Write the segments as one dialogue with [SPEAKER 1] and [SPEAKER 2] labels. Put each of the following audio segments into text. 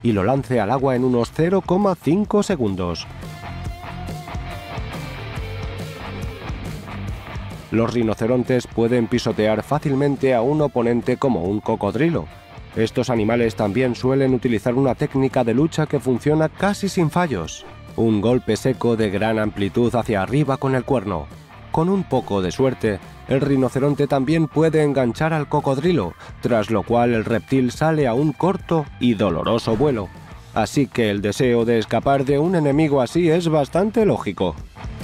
[SPEAKER 1] y lo lance al agua en unos 0,5 segundos. Los rinocerontes pueden pisotear fácilmente a un oponente como un cocodrilo. Estos animales también suelen utilizar una técnica de lucha que funciona casi sin fallos: un golpe seco de gran amplitud hacia arriba con el cuerno. Con un poco de suerte, el rinoceronte también puede enganchar al cocodrilo, tras lo cual el reptil sale a un corto y doloroso vuelo. Así que el deseo de escapar de un enemigo así es bastante lógico.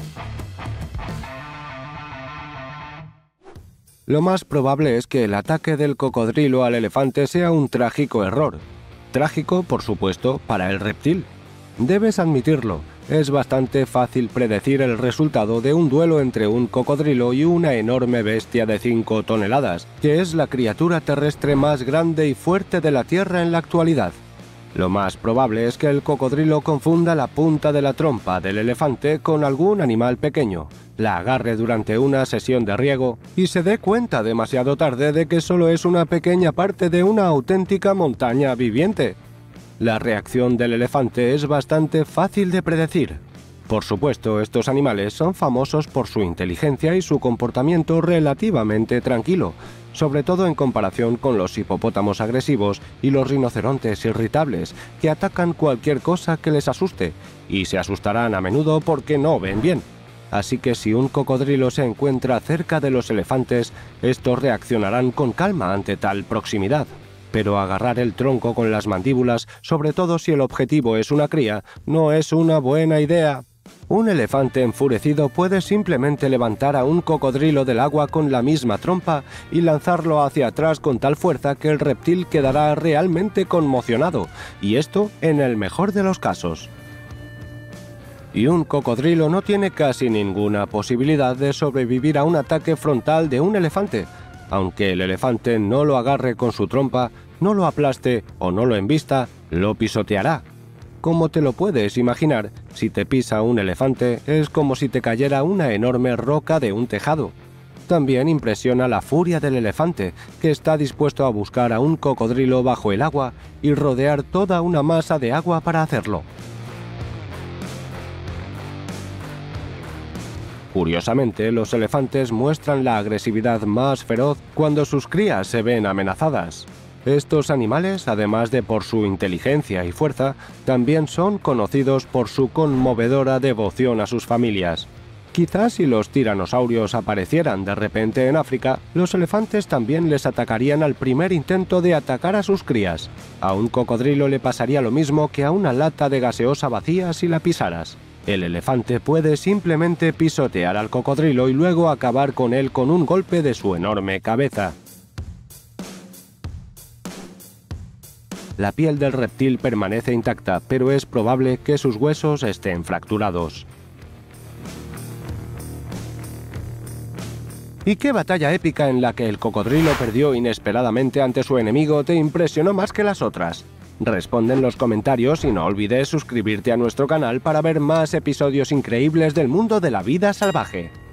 [SPEAKER 1] Lo más probable es que el ataque del cocodrilo al elefante sea un trágico error. Trágico, por supuesto, para el reptil. Debes admitirlo, es bastante fácil predecir el resultado de un duelo entre un cocodrilo y una enorme bestia de 5 toneladas, que es la criatura terrestre más grande y fuerte de la Tierra en la actualidad. Lo más probable es que el cocodrilo confunda la punta de la trompa del elefante con algún animal pequeño, la agarre durante una sesión de riego y se dé cuenta demasiado tarde de que solo es una pequeña parte de una auténtica montaña viviente. La reacción del elefante es bastante fácil de predecir. Por supuesto, estos animales son famosos por su inteligencia y su comportamiento relativamente tranquilo, sobre todo en comparación con los hipopótamos agresivos y los rinocerontes irritables, que atacan cualquier cosa que les asuste, y se asustarán a menudo porque no ven bien. Así que si un cocodrilo se encuentra cerca de los elefantes, estos reaccionarán con calma ante tal proximidad. Pero agarrar el tronco con las mandíbulas, sobre todo si el objetivo es una cría, no es una buena idea. Un elefante enfurecido puede simplemente levantar a un cocodrilo del agua con la misma trompa y lanzarlo hacia atrás con tal fuerza que el reptil quedará realmente conmocionado, y esto en el mejor de los casos. Y un cocodrilo no tiene casi ninguna posibilidad de sobrevivir a un ataque frontal de un elefante. Aunque el elefante no lo agarre con su trompa, no lo aplaste o no lo embista, lo pisoteará. Como te lo puedes imaginar, si te pisa un elefante es como si te cayera una enorme roca de un tejado. También impresiona la furia del elefante, que está dispuesto a buscar a un cocodrilo bajo el agua y rodear toda una masa de agua para hacerlo. Curiosamente, los elefantes muestran la agresividad más feroz cuando sus crías se ven amenazadas. Estos animales, además de por su inteligencia y fuerza, también son conocidos por su conmovedora devoción a sus familias. Quizás si los tiranosaurios aparecieran de repente en África, los elefantes también les atacarían al primer intento de atacar a sus crías. A un cocodrilo le pasaría lo mismo que a una lata de gaseosa vacía si la pisaras. El elefante puede simplemente pisotear al cocodrilo y luego acabar con él con un golpe de su enorme cabeza. La piel del reptil permanece intacta, pero es probable que sus huesos estén fracturados. ¿Y qué batalla épica en la que el cocodrilo perdió inesperadamente ante su enemigo te impresionó más que las otras? Responde en los comentarios y no olvides suscribirte a nuestro canal para ver más episodios increíbles del mundo de la vida salvaje.